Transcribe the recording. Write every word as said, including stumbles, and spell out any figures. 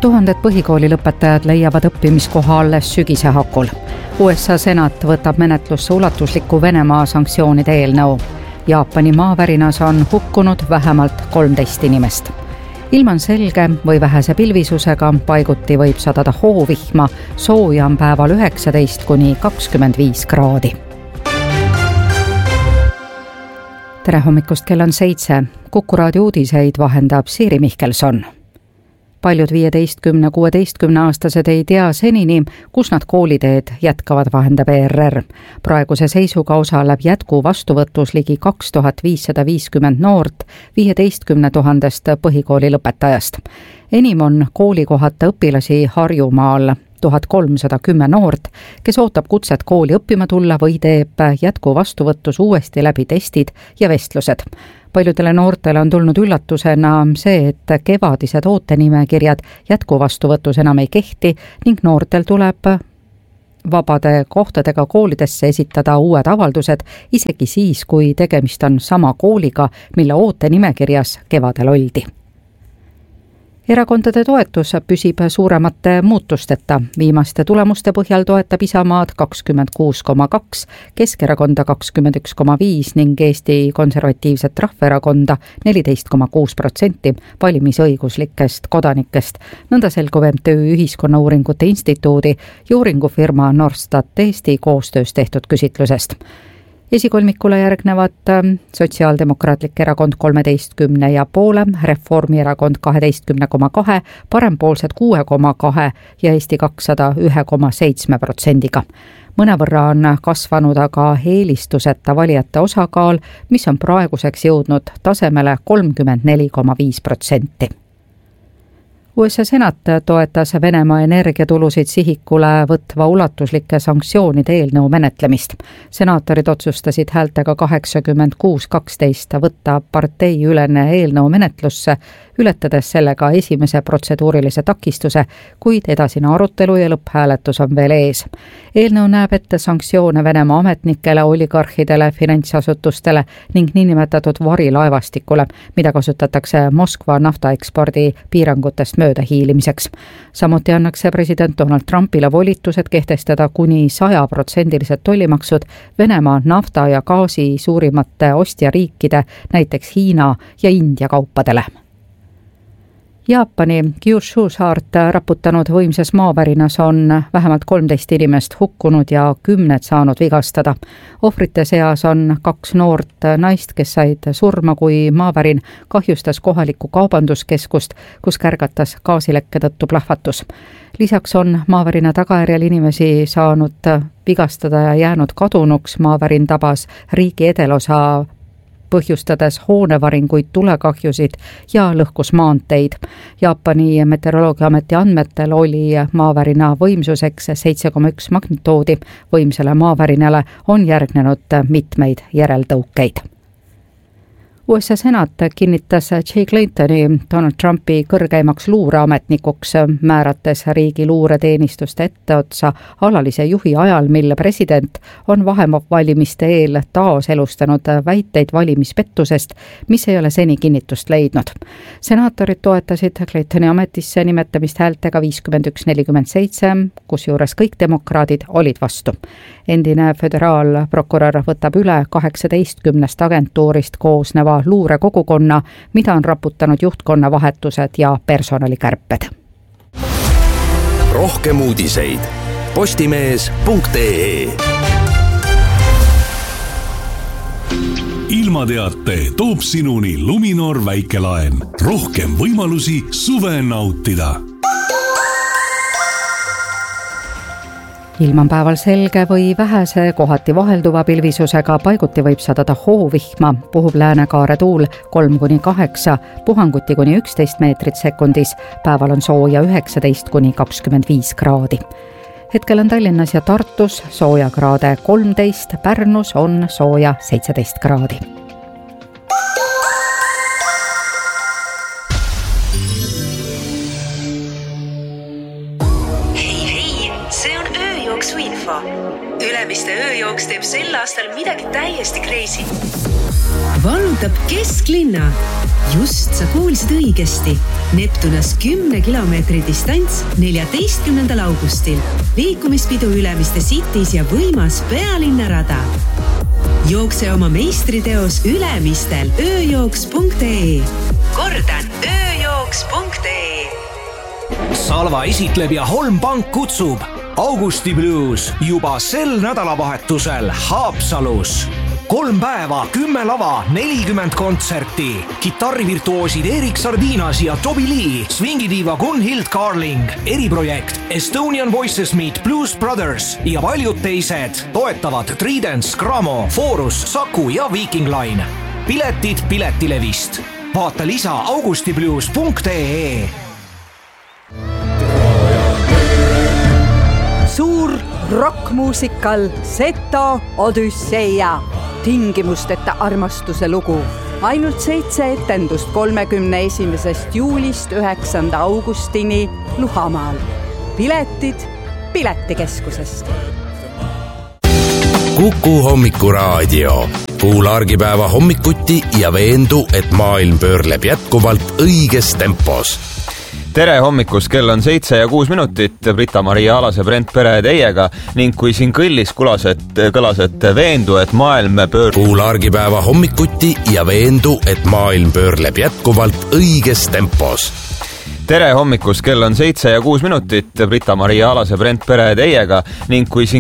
Tuhanded põhikooli lõpetajad leiavad õppimiskoha alles sügise hakul. U S A senat võtab menetlusse ulatusliku Venemaa sanktsioonide eelnõu. Jaapani maaverinas on hukkunud vähemalt kolmteist inimest. Ilm on selge või vähese pilvisusega, paiguti võib sadada hoovihma, sooja on päeval üheksateist kuni kakskümmend viis kraadi. Tere hommikust, kell on seitse. Kuku raadio uudiseid vahendab Siiri Mihkelson. Paljud viieteistkümne kuueteistkümne aastased ei tea senini, kus nad kooliteed jätkavad, vahendab E R R. Praeguse seisuga osaleb jätku vastuvõtus ligi kaks tuhat viissada viiskümmend noort viieteistkümne tuhandest põhikooli lõpetajast. Enim on koolikohata õpilasi Harjumaal tuhat kolmsada kümme noort, kes ootab kutset kooli õppima tulla või teeb jätku vastuvõtus uuesti läbi testid ja vestlused. Paljudele noortele on tulnud üllatusena see, et kevadised ootenimekirjad jätku vastuvõtus enam ei kehti ning noortel tuleb vabade kohtadega koolidesse esitada uued avaldused, isegi siis, kui tegemist on sama kooliga, mille ootenimekirjas kevadel oldi. Erakondade toetus püsib suuremate muutusteta. Viimaste tulemuste põhjal toetab Isamaad kakskümmend kuus koma kaks, Keskerakonda kakskümmend üks koma viis ning Eesti Konservatiivset Rahvaerakonda neliteist koma kuus protsenti valimisõiguslikest kodanikest. Nõnda selgub M T Ü Ühiskonnauuringute Instituudi ja uuringufirma Norstat Eesti koostöös tehtud küsitlusest. Esikolmikule järgnevad Sotsiaaldemokraatlik erakond kolmeteistkümne ja poole, Reformierakond kaheteistkümne koma kahe, Parempoolsed kuue koma kahe ja Eesti kakssada ühe koma seitsme protsendiga. Mõnevõrra on kasvanud aga eelistuseta valijate osakaal, mis on praeguseks jõudnud tasemele kolmkümmend neli koma viis protsenti. U S A senat toetas Venemaa energiatulusid sihikule võtva ulatuslike sanktsioonide eelnõu menetlemist. Senaatorid otsustasid häältega kaheksakümmend kuus kaksteist võtta parteiülene eelnõu menetlusse, ületades sellega esimese protseduurilise takistuse, kuid edasine arutelu ja lõpphääletus on veel ees. Eelnõu näeb ette sanktsioone Venemaa ametnikele, oligarhidele, finantsasutustele ning niinimetatud varilaevastikule, mida kasutatakse Moskva naftaekspordi piirangutest mööda hiilimiseks. Samuti annaks president Donald Trumpile volitused kehtestada kuni sajaprotsendilised tollimaksud Venemaa nafta ja gaasi suurimate ostjariikide, näiteks Hiina ja India kaupadele. Jaapani Kyushu saart raputanud võimsas maaverinas on vähemalt kolmteist inimest hukkunud ja kümned saanud vigastada. Ohvrite seas on kaks noort naist, kes said surma, kui maavärin kahjustas kohalikku kaubanduskeskust, kus kärgatas gaasilekke tõttu plahvatus. Lisaks on maavärina tagajärjel inimesi saanud vigastada ja jäänud kadunuks. Maavärin tabas riigi edelosa põhjustades hoonevaringuid, tulekahjusid ja lõhkus maanteid. Jaapani meteoroloogiaameti andmetel oli maavärina võimsuseks seitse koma üks magnituudi. Võimsale maavärinale on järgnenud mitmeid järeltõukeid. U S A senat kinnitas Jay Clintoni Donald Trumpi kõrgeimaks luureametnikuks, määrates riigi luureteenistuste etteotsa alalise juhi ajal, mille president on vahevalimiste eel taaselustanud väiteid valimispettusest, mis ei ole seni kinnitust leidnud. Senaatorid toetasid Clintoni ametisse nimetamist häältega viiskümmend üks nelikümmend seitse, kusjuures kõik demokraadid olid vastu. Endine föderaalprokurör võtab üle kaheksateistkümnest agentuurist koosneva luurekogukonna, mida on raputanud juhtkonna vahetused ja personalikärped. Rohkem uudiseid postimees punkt ee. Ilmateate toob sinuni Luminor väikelaen. Rohkem võimalusi suve nautida. Ilm on päeval selge või vähese kohati vahelduva pilvisusega, paiguti võib sadada hoovihma, puhub läänekaare tuul kolm kuni kaheksa, puhanguti kuni üksteist meetrit sekundis, päeval on sooja üheksateist kuni kakskümmend viis kraadi. Hetkel on Tallinnas ja Tartus sooja kraade kolmteist, Pärnus on sooja seitseteist kraadi. Ülemiste ööjooks teeb sel aastal midagi täiesti crazy. Vallutab kesklinna Just sa kuulsid õigesti. Neptunas kümne kilomeetri distants neljateistkümnendal augustil. Liikumispidu Ülemiste Cities ja võimas pealinnarada. Jookse oma meistriteos Ülemistel ööjooks punkt ee. Kordan, ööjooks punkt ee. Salva esitleb ja Holmpank kutsub Augusti Blues juba sel nädalavahetusel Haapsalus. Kolm päeva, kümme lava, nelikümmend kontserti. Kitarrivirtuoosid Erik Sardinas ja Toby Lee, swingidiiva Gunhild Carling, eriprojekt Estonian Voices Meet Blues Brothers ja paljud teised toetavad Tridents, Gramo, Forus, Saku ja Viking Line. Piletid Piletilevist. Vaata lisa augustiblues punkt ee. Suur rockmuusikal Seto Odüsseia. Tingimusteta armastuse lugu. Ainult seitse etendust kolmekümne esimesest juulist üheksanda augustini Luhamaal. Piletid Piletikeskusest. Kuku hommikuraadio. Kuula argipäeva hommikuti ja veendu, et maailm pöörleb jätkuvalt õiges tempos. Tere hommikust, kell on seitse ja kuus minutit, Brita-Maria Alas ja Brent Pere teiega ning kui siin kõllis kulas, et, kõlas, et veendu, et maailm pöörleb... Kuula argipäeva hommikuti ja veendu, et maailm pöörleb jätkuvalt õiges tempos. Tere hommikust, kell on seitse ja kuus minutit, Brita-Maria Alas ja Brent Pere teiega ning kui siin